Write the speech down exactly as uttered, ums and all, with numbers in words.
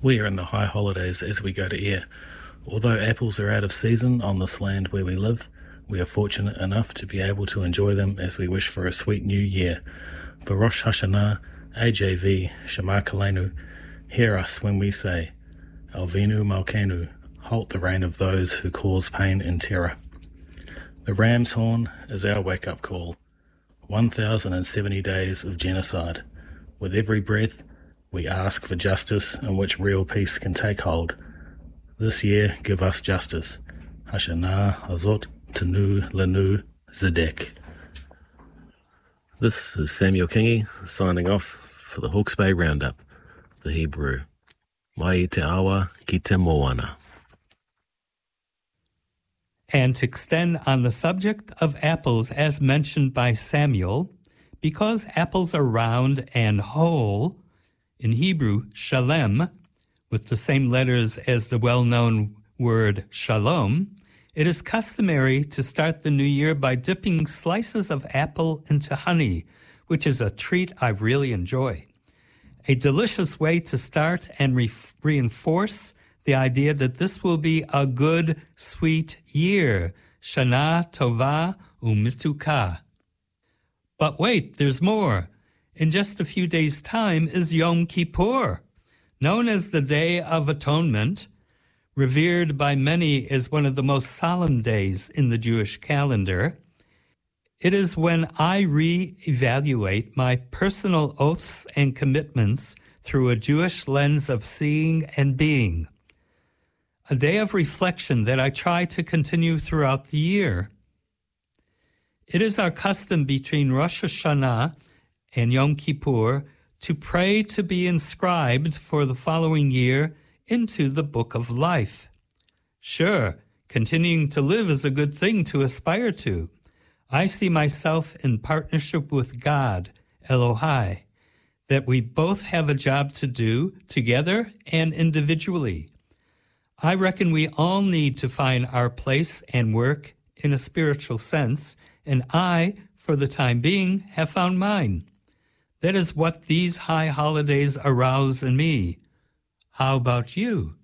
We are in the high holidays as we go to air. Although apples are out of season on this land where we live, we are fortunate enough to be able to enjoy them as we wish for a sweet new year. For Rosh Hashanah, A J V, Shema Kalenu, hear us when we say, Alvinu Malkenu, halt the reign of those who cause pain and terror. The ram's horn is our wake-up call. one thousand seventy days of genocide. With every breath, we ask for justice in which real peace can take hold. This year, give us justice. Hashanah Hazot Tenu Lenu Zedek. This is Samuel Kingi signing off for the Hawke's Bay Roundup, the Hebrew. Mai te awa ki te moana. And to extend on the subject of apples as mentioned by Samuel, because apples are round and whole, in Hebrew, shalem, with the same letters as the well-known word shalom, it is customary to start the new year by dipping slices of apple into honey, which is a treat I really enjoy. A delicious way to start and re- reinforce the idea that this will be a good, sweet year. Shana Tova Umituka. But wait, there's more. In just a few days' time is Yom Kippur, known as the Day of Atonement, revered by many as one of the most solemn days in the Jewish calendar. It is when I re-evaluate my personal oaths and commitments through a Jewish lens of seeing and being. A day of reflection that I try to continue throughout the year. It is our custom between Rosh Hashanah and Yom Kippur to pray to be inscribed for the following year into the Book of Life. Sure, continuing to live is a good thing to aspire to. I see myself in partnership with God, Elohai, that we both have a job to do together and individually. I reckon we all need to find our place and work in a spiritual sense, and I, for the time being, have found mine. That is what these high holidays arouse in me. How about you?